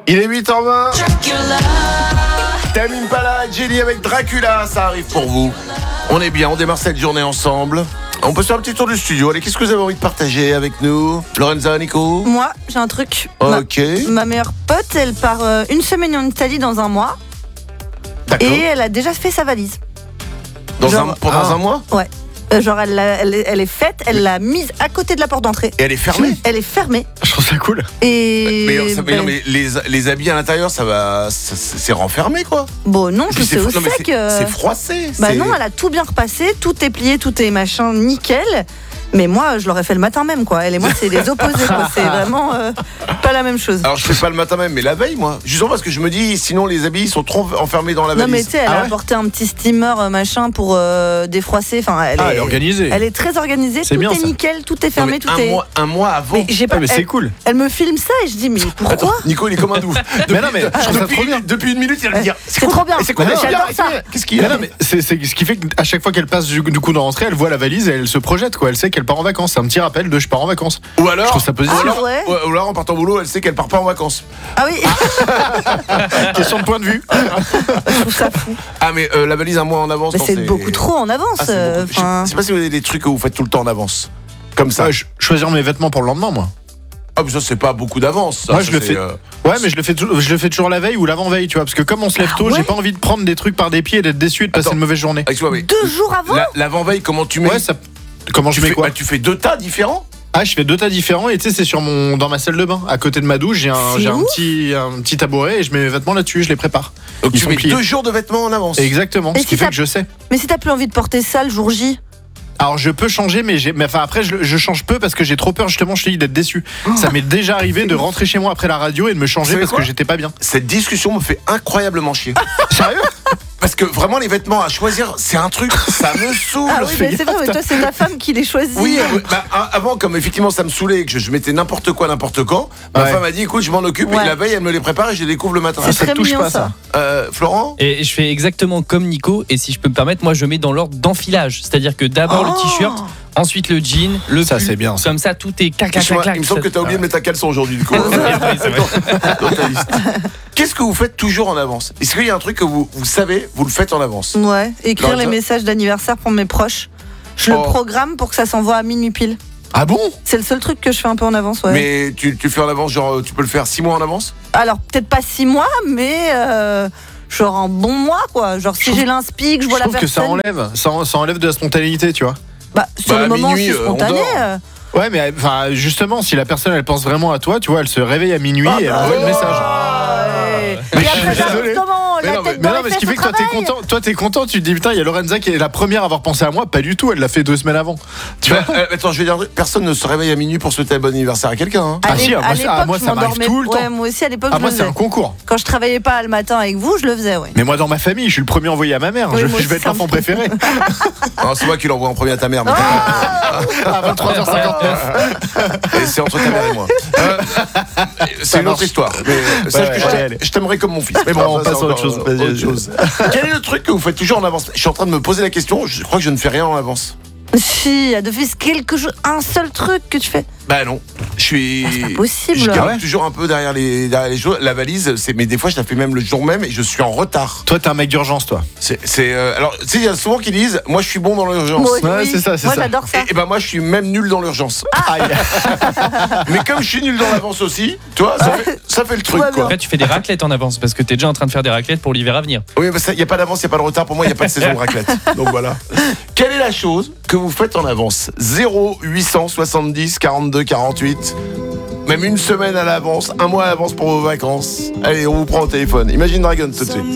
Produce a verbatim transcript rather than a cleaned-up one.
Il est huit heures vingt. Tame Impala, Jenny avec Dracula, ça arrive pour vous. On est bien, on démarre cette journée ensemble. On peut se faire un petit tour du studio. Allez, qu'est-ce que vous avez envie de partager avec nous, Lorenza, Nico? Moi, j'ai un truc. Ok. Ma, ma meilleure pote, elle part euh, une semaine en Italie dans un mois. D'accord. Et elle a déjà fait sa valise. Dans Genre- un, pendant Ah. un mois? Ouais. Euh, genre, elle, l'a- elle, est- elle est faite, elle l'a mise à côté de la porte d'entrée. Et elle est fermée? Elle est fermée. Je trouve ça cool. Et. Mais, ça- mais ben, non, mais les, les habits à l'intérieur, ça va, ça- c'est renfermé quoi. Bon, non, Et je puis sais c'est au non, mais sec. c'est- euh, c'est froissé. Bah c'est- non, elle a tout bien repassé, tout est plié, tout est machin, nickel. Mais moi, je l'aurais fait le matin même, quoi. Elle et moi, c'est les opposés, quoi. C'est vraiment euh, pas la même chose. Alors je fais pas le matin même, mais la veille moi. Justement parce que je me dis, sinon les habits sont trop enfermés dans la Non, valise. mais tu sais, elle Ah a ouais apporté un petit steamer euh, machin pour euh, défroisser. Enfin, elle, Ah, est, elle est organisée. elle est très organisée, C'est tout bien, est ça. nickel, tout est Non, fermé, mais tout un est. mois, un mois avant. Mais j'ai pas. Ah, mais elle, c'est cool. elle me filme ça et je dis, mais pourquoi Attends, Nico il est comme un ouf. Mais non, mais je trouve ça depuis, trop bien. depuis une minute il va me dire. C'est trop bien. C'est quoi Mais la non, j'adore cigarette ça. Qu'est-ce qu'il y Mais a? non, mais c'est c'est ce qui fait qu'à chaque fois qu'elle passe du, du coup dans l'entrée, elle voit la valise et elle se projette quoi. Elle sait qu'elle part en vacances. C'est un petit rappel de je pars en vacances. Ou alors, Je trouve ça positif. ou alors, Ah, ouais. ou alors en partant au boulot, elle sait qu'elle part pas en vacances. Ah oui, Question de point de vue. je trouve ça fou. Ah mais euh, la valise un mois en avance. Mais non, c'est beaucoup trop en avance. Ah, c'est euh, beaucoup- Je enfin. je sais pas si vous avez des trucs que vous faites tout le temps en avance. Comme ça. Ouais, je- choisir mes vêtements pour le lendemain, moi. Ah mais ça c'est pas beaucoup d'avance. ça, Moi, ça, je le c'est, fais. euh, Ouais, mais je le fais, tou- je le fais toujours la veille ou l'avant-veille, tu vois, parce que comme on se lève Ah tôt, ouais j'ai pas envie de prendre des trucs par des pieds et d'être déçu et de passer Attends. une mauvaise journée. Excuse-moi, mais Deux jours avant. la- l'avant-veille, comment tu mets? Ouais, ça. Comment tu je mets fais, quoi bah, tu fais deux tas différents? Ah, je fais deux tas différents et tu sais, c'est sur mon dans ma salle de bain, à côté de ma douche, j'ai un, C'est j'ai un ouf. petit un petit tabouret et je mets mes vêtements là-dessus, je les prépare. Donc Ils tu sont mets pliés. deux jours de vêtements en avance. Exactement, Et ce si qui fait t'as- que je sais. Mais si t'as plus envie de porter ça le jour J. Alors je peux changer, mais, j'ai, mais enfin après je, je change peu parce que j'ai trop peur justement, je te dis, d'être déçu. Ça m'est déjà arrivé de rentrer chez moi après la radio et de me changer savez parce quoi que j'étais pas bien. Cette discussion me fait incroyablement chier. Sérieux? Parce que vraiment les vêtements à choisir, c'est un truc, ça me saoule. Ah oui, mais c'est vrai, mais toi, c'est ta femme qui les choisit. Oui, euh, bah, a- avant, comme effectivement ça me saoulait et que je, je mettais n'importe quoi n'importe quand, ma Ouais. femme a dit écoute, je m'en occupe Ouais. et la veille elle me les prépare et je les découvre le matin. C'est ça très te touche mignon, pas, ça. ça. Euh, Florent? Et je fais exactement comme Nico, et si je peux me permettre, moi je mets dans l'ordre d'enfilage. C'est-à-dire que d'abord Oh. le t-shirt, ensuite le jean, le Ça, pull. c'est bien, ça. Comme ça, tout est clac, clac, Excuse-moi, clac, il me semble que clac. t'as oublié de mettre ta caleçon aujourd'hui du coup. C'est vrai, c'est vrai. Dans ta liste. Qu'est-ce que vous faites toujours en avance? Est-ce qu'il y a un truc que vous, vous savez, vous le faites en avance? Ouais, écrire Lorenza les messages d'anniversaire pour mes proches. Je Oh. le programme pour que ça s'envoie à minuit pile. Ah bon? C'est le seul truc que je fais un peu en avance, ouais. Mais tu, tu fais en avance, genre tu peux le faire six mois en avance? Alors, peut-être pas six mois, mais euh, genre un bon mois, quoi. Genre, si trouve- j'ai l'inspi, que je Je vois la trouve que ça personne. enlève, ça, en- ça enlève de la spontanéité, tu vois. Bah, sur Bah, à le moment, minuit, c'est euh, on spontané. dort. euh. Ouais, mais enfin, justement, si la personne elle pense vraiment à toi, tu vois, elle se réveille à minuit Ah et elle bah, envoie le message. ouais. Mais Et je suis après, j'arrive désolé. comment Mais La non, tête Mais dans non, les mais ce qui fesses fait au que toi t'es travail. content, toi t'es content, tu te dis putain, il y a Lorenza qui est la première à avoir pensé à moi, pas du tout, elle l'a fait deux semaines avant. Tu vois? Bah, euh, attends, je vais dire un truc, personne ne se réveille à minuit pour souhaiter un bon anniversaire à quelqu'un. Hein. Ah À si, l'é- moi, à ça- l'époque, ah, moi, je ça m'arrive m'endormais- tout le temps. Ouais, moi aussi, à l'époque, Ah je moi le c'est faisais. un concours. Quand je travaillais pas le matin avec vous, je le faisais, oui. Mais moi dans ma famille, je suis le premier envoyé à ma mère. Oui, je moi je vais aussi, être ça l'enfant me- préféré. Non, c'est moi qui l'envoie en premier à ta mère. Mais À vingt-trois heures cinquante-neuf. Et c'est entre ta mère et moi. Euh, c'est une autre marche. histoire. Mais euh, sache ouais, que je allez, t'aime- allez. je t'aimerais comme mon fils. Mais Bon, on ça, passe c'est à autre encore, chose. euh, Vas-y, autre vas-y. chose. Quel est le truc que vous faites toujours en avance? Je suis en train de me poser la question. Je crois que je ne fais rien en avance. Si, il y a de fait quelque chose, un seul truc que tu fais. Bah non. Je suis. C'est pas possible. Je garde Ah ouais toujours un peu derrière les, derrière les choses. La valise, c'est, mais des fois, je la fais même le jour même et je suis en retard. Toi t'es un mec d'urgence, toi. C'est, c'est, euh, alors, tu sais, il y a souvent qui disent, moi, je suis bon dans l'urgence. Moi, Ouais, oui. c'est ça, c'est Moi, ça. j'adore ça. Et, et ben moi, je suis même nul dans l'urgence. Aïe. Mais comme je suis nul dans l'avance aussi, tu vois, ça, fait, ça fait le truc, va quoi. Après, tu fais des raclettes en avance parce que t'es déjà en train de faire des raclettes pour l'hiver à venir. Oui, il n'y a pas d'avance, il n'y a pas de retard. Pour moi, il n'y a pas de saison de raclette. Donc voilà. Quelle est la chose que vous faites en avance? Zéro huit cent soixante-dix quarante-deux quarante-huit. Même une semaine à l'avance, un mois à l'avance pour vos vacances. Allez, on vous prend au téléphone. Imagine Dragon tout de suite.